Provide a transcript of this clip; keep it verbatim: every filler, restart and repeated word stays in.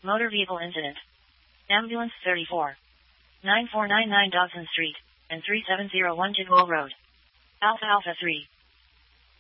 Motor vehicle incident. Ambulance thirty-four. nine four nine nine Dawson Street, and three seven zero one Jigwell Road. Alpha Alpha three.